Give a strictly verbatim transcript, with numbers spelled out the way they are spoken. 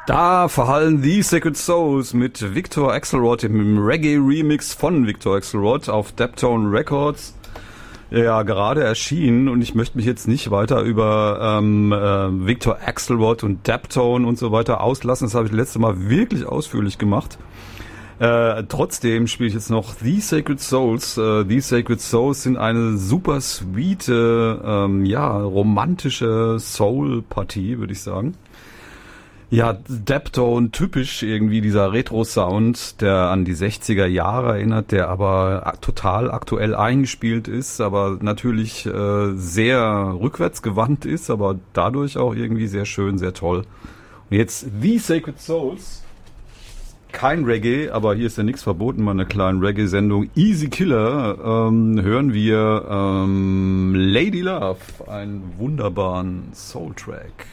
Da verhallen The Sacred Souls mit Victor Axelrod im Reggae-Remix von Victor Axelrod auf Daptone Records. Ja, gerade erschienen, und ich möchte mich jetzt nicht weiter über ähm, äh, Victor Axelrod und Daptone und so weiter auslassen. Das habe ich das letzte Mal wirklich ausführlich gemacht. Äh, trotzdem spiele ich jetzt noch The Sacred Souls. Äh, The Sacred Souls sind eine super sweete, ähm, ja, romantische Soul-Partie, würde ich sagen. Ja, Daptone, typisch irgendwie dieser Retro-Sound, der an die sechziger Jahre erinnert, der aber total aktuell eingespielt ist, aber natürlich äh, sehr rückwärtsgewandt ist, aber dadurch auch irgendwie sehr schön, sehr toll. Und jetzt The Sacred Souls, kein Reggae, aber hier ist ja nichts verboten, mal eine kleine Reggae-Sendung. Easy Killer, ähm, hören wir ähm, Lady Love, einen wunderbaren Soul-Track.